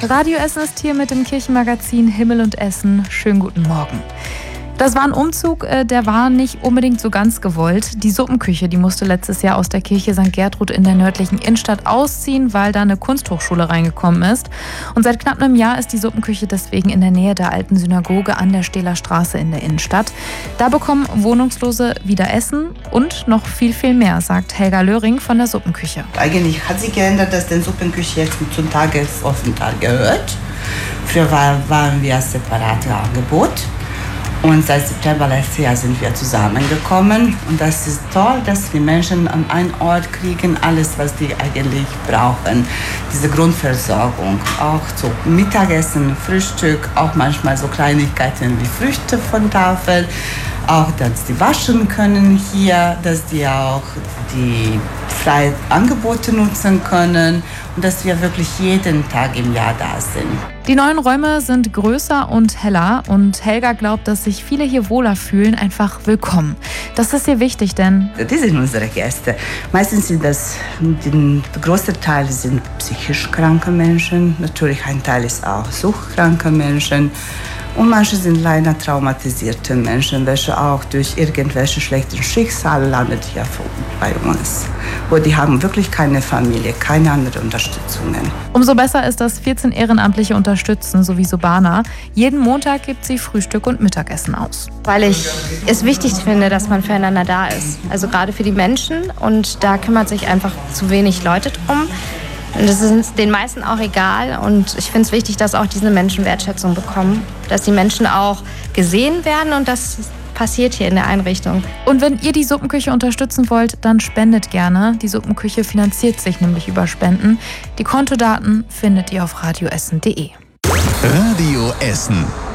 Radio Essen ist hier mit dem Kirchenmagazin Himmel und Essen. Schönen guten Morgen. Das war ein Umzug, der war nicht unbedingt so ganz gewollt. Die Suppenküche, die musste letztes Jahr aus der Kirche St. Gertrud in der nördlichen Innenstadt ausziehen, weil da eine Kunsthochschule reingekommen ist. Und seit knapp einem Jahr ist die Suppenküche deswegen in der Nähe der alten Synagoge an der Stehler Straße in der Innenstadt. Da bekommen Wohnungslose wieder Essen und noch viel, viel mehr, sagt Helga Löring von der Suppenküche. Eigentlich hat sich geändert, dass die Suppenküche jetzt zum Tagesaufenthalt gehört. Früher waren wir separates Angebot. Und seit September letztes Jahr sind wir zusammengekommen. Und das ist toll, dass die Menschen an einen Ort kriegen, alles, was die eigentlich brauchen. Diese Grundversorgung, auch so Mittagessen, Frühstück, auch manchmal so Kleinigkeiten wie Früchte von Tafel. Auch, dass die waschen können hier, dass die auch die freien Angebote nutzen können und dass wir wirklich jeden Tag im Jahr da sind. Die neuen Räume sind größer und heller und Helga glaubt, dass sich viele hier wohler fühlen, einfach willkommen. Das ist ihr wichtig, denn die sind unsere Gäste. Meistens sind der größte Teil sind psychisch kranke Menschen. Natürlich ein Teil ist auch suchtkranke Menschen. Und manche sind leider traumatisierte Menschen, welche auch durch irgendwelche schlechten Schicksale landen hier bei uns. Wo die haben wirklich keine Familie, keine andere Unterstützung. Umso besser ist, dass 14 Ehrenamtliche unterstützen, sowie Sobana. Jeden Montag gibt sie Frühstück und Mittagessen aus. Weil ich es wichtig finde, dass man füreinander da ist. Also gerade für die Menschen. Und da kümmert sich einfach zu wenig Leute drum. Und das ist den meisten auch egal. Und ich finde es wichtig, dass auch diese Menschen Wertschätzung bekommen. Dass die Menschen auch gesehen werden und das passiert hier in der Einrichtung. Und wenn ihr die Suppenküche unterstützen wollt, dann spendet gerne. Die Suppenküche finanziert sich nämlich über Spenden. Die Kontodaten findet ihr auf radioessen.de. Radio Essen.